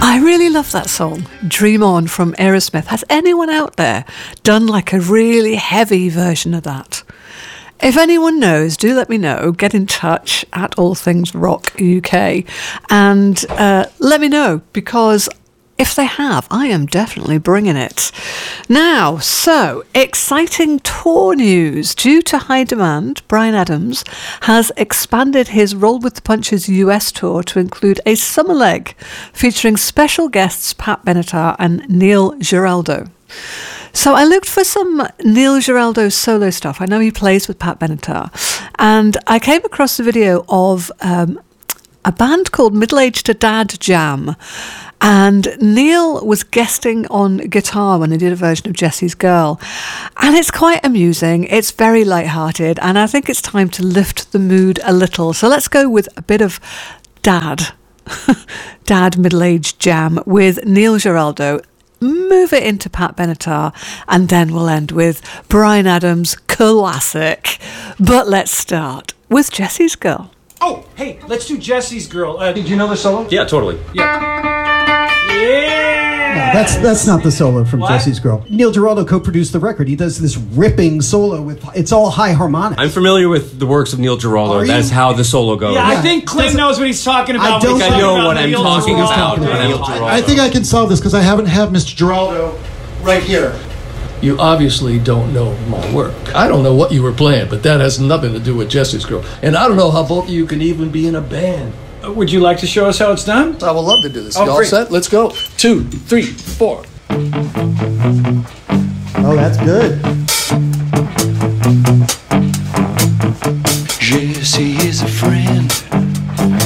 I really love that song, Dream On from Aerosmith. Has anyone out there done like a really heavy version of that? If anyone knows, do let me know. Get in touch at All Things Rock UK and let me know, because if they have, I am definitely bringing it. Now, so, exciting tour news. Due to high demand, Bryan Adams has expanded his Roll with the Punches US tour to include a summer leg featuring special guests Pat Benatar and Neil Giraldo. So I looked for some Neil Giraldo solo stuff. I know he plays with Pat Benatar. And I came across a video of a band called Middle Age to Dad Jam. And Neil was guesting on guitar when they did a version of Jesse's Girl. And it's quite amusing. It's very lighthearted. And I think it's time to lift the mood a little. So let's go with a bit of Dad Middle Age Jam with Neil Giraldo. Move it into Pat Benatar. And then we'll end with Bryan Adams' classic. But let's start with Jesse's Girl. Oh, hey, let's do Jesse's Girl. Did you know the solo? Yeah, totally. Yeah. No, that's not the solo from Jesse's Girl. Neil Giraldo co-produced the record. He does this ripping solo with, it's all high harmonics. I'm familiar with the works of Neil Giraldo. That's how the solo goes. Yeah, I think Clint knows what he's talking about. I think I know what I'm talking about. I think I can solve this because I haven't had Mr. Giraldo right here. You obviously don't know my work. I don't know what you were playing, but that has nothing to do with Jesse's Girl. And I don't know how both of you can even be in a band. Would you like to show us how it's done? I would love to do this. Oh, You all great. set? Let's go. 2, 3, 4. Oh, that's good.